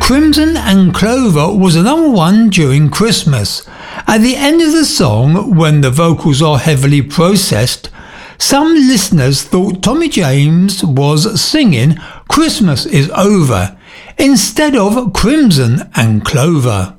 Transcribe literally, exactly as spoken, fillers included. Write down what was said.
Crimson and Clover was a number one during Christmas. At the end of the song, when the vocals are heavily processed, some listeners thought Tommy James was singing Christmas is Over instead of Crimson and Clover.